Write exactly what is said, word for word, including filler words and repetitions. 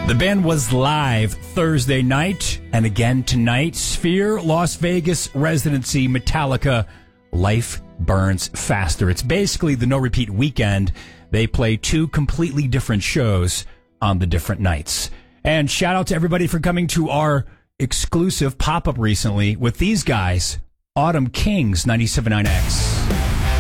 The band was live Thursday night and again tonight. Sphere, Las Vegas residency, Metallica, Life Burns Faster. It's basically the no repeat weekend. They play two completely different shows on the different nights. And shout out to everybody for coming to our exclusive pop-up recently with these guys, Autumn Kings, ninety-seven point nine X.